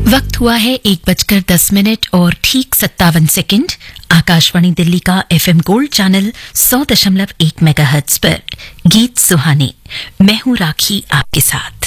वक्त हुआ है 1:10 और ठीक 57 आकाशवाणी दिल्ली का एफएम गोल्ड चैनल 100.1 मेगाहर्ट्ज पर गीत सुहाने। मैं हूं राखी आपके साथ।